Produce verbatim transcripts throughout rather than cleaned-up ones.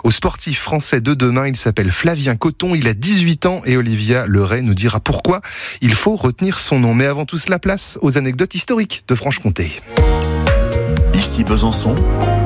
au sportif français de demain. Il s'appelle Flavien Coton, il a dix-huit ans et Olivia Leray nous dira pourquoi il faut retenir son nom. Mais avant tout cela, place aux anecdotes historiques de Franche-Comté. Ici Besançon,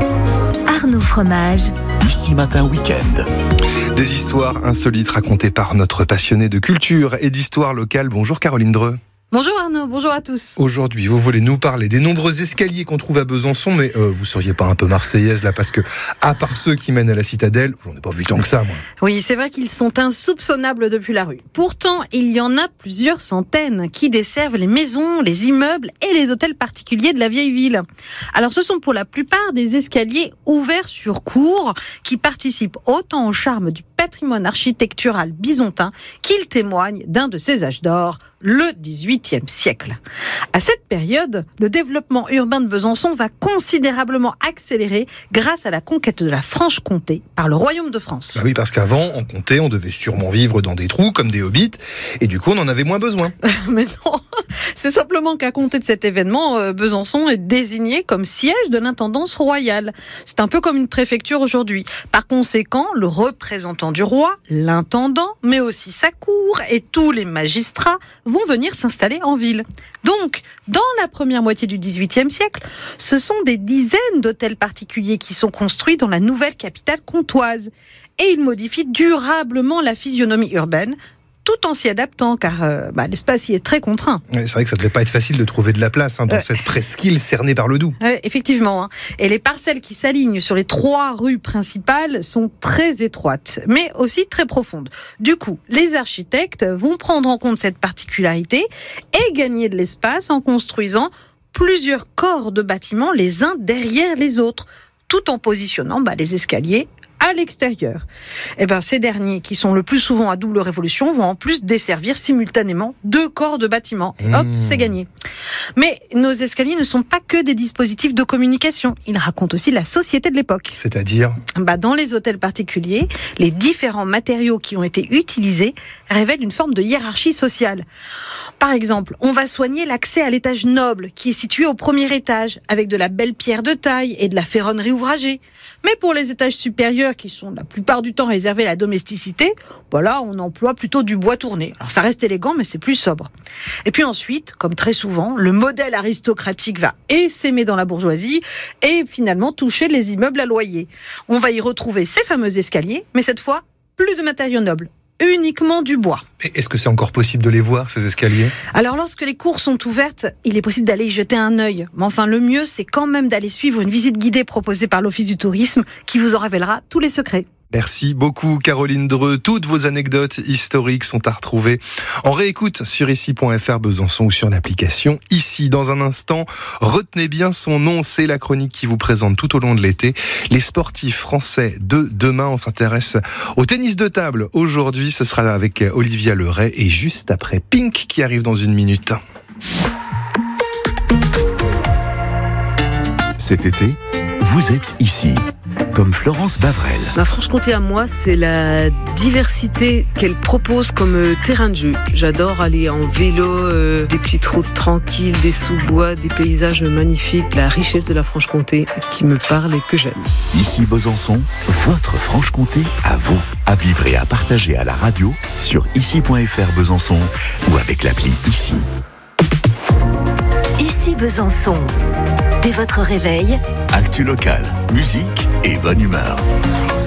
Arnaud Fromage. Ici Matin Week-end. Des histoires insolites racontées par notre passionné de culture et d'histoire locale. Bonjour Caroline Dreux. Bonjour Arnaud, bonjour à tous. Aujourd'hui, vous voulez nous parler des nombreux escaliers qu'on trouve à Besançon, mais euh, vous seriez pas un peu marseillaise là, parce que à part ceux qui mènent à la citadelle, j'en ai pas vu tant que ça, moi. Oui, c'est vrai qu'ils sont insoupçonnables depuis la rue. Pourtant, il y en a plusieurs centaines qui desservent les maisons, les immeubles et les hôtels particuliers de la vieille ville. Alors, ce sont pour la plupart des escaliers ouverts sur cour qui participent autant au charme du patrimoine architectural byzantin qu'ils témoignent d'un de ses âges d'or, le dix-huitième siècle. À cette période, le développement urbain de Besançon va considérablement accélérer grâce à la conquête de la Franche-Comté par le Royaume de France. Bah oui, parce qu'avant, en Comté, on devait sûrement vivre dans des trous comme des hobbits, et du coup, on en avait moins besoin. Mais non, c'est simplement qu'à compter de cet événement, euh, Besançon est désigné comme siège de l'intendance royale. C'est un peu comme une préfecture aujourd'hui. Par conséquent, le représentant du roi, l'intendant, mais aussi sa cour et tous les magistrats vont venir s'installer en ville. Donc, dans la première moitié du dix-huitième siècle, ce sont des dizaines d'hôtels particuliers qui sont construits dans la nouvelle capitale comtoise. Et ils modifient durablement la physionomie urbaine, tout en s'y adaptant, car euh, bah, l'espace y est très contraint. Ouais, c'est vrai que ça devait pas être facile de trouver de la place hein, dans euh, cette presqu'île cernée par le Doubs. Euh, effectivement. Hein. Et les parcelles qui s'alignent sur les trois rues principales sont très étroites, mais aussi très profondes. Du coup, les architectes vont prendre en compte cette particularité et gagner de l'espace en construisant plusieurs corps de bâtiments les uns derrière les autres, tout en positionnant bah, les escaliers à l'extérieur. Et ben, ces derniers, qui sont le plus souvent à double révolution, vont en plus desservir simultanément deux corps de bâtiments. Et hop, mmh. c'est gagné. Mais nos escaliers ne sont pas que des dispositifs de communication. Ils racontent aussi la société de l'époque. C'est-à-dire ? Bah, dans les hôtels particuliers, les différents matériaux qui ont été utilisés révèlent une forme de hiérarchie sociale. Par exemple, on va soigner l'accès à l'étage noble, qui est situé au premier étage, avec de la belle pierre de taille et de la ferronnerie ouvragée. Mais pour les étages supérieurs, qui sont la plupart du temps réservés à la domesticité, voilà, on emploie plutôt du bois tourné. Alors ça reste élégant, mais c'est plus sobre. Et puis ensuite, comme très souvent, le modèle aristocratique va essaimer dans la bourgeoisie et finalement toucher les immeubles à loyer. On va y retrouver ces fameux escaliers, mais cette fois, plus de matériaux nobles. Uniquement du bois. Et est-ce que c'est encore possible de les voir, ces escaliers ? Alors, lorsque les cours sont ouvertes, il est possible d'aller y jeter un œil. Mais enfin, le mieux, c'est quand même d'aller suivre une visite guidée proposée par l'Office du tourisme qui vous en révélera tous les secrets. Merci beaucoup Caroline Dreux. Toutes vos anecdotes historiques sont à retrouver en réécoute sur ici point f r Besançon ou sur l'application Ici. Dans un instant, retenez bien son nom, c'est la chronique qui vous présente tout au long de l'été les sportifs français de demain. On s'intéresse au tennis de table. Aujourd'hui, ce sera avec Olivia Leray et juste après Pink qui arrive dans une minute. Cet été, vous êtes ici, comme Florence Bavrel. Ma Franche-Comté à moi, c'est la diversité qu'elle propose comme terrain de jeu. J'adore aller en vélo, euh, des petites routes tranquilles, des sous-bois, des paysages magnifiques, la richesse de la Franche-Comté qui me parle et que j'aime. Ici Besançon, votre Franche-Comté à vous, à vivre et à partager à la radio sur ici point f r Besançon ou avec l'appli Ici. Ici Besançon. Dès votre réveil, actu local, musique et bonne humeur.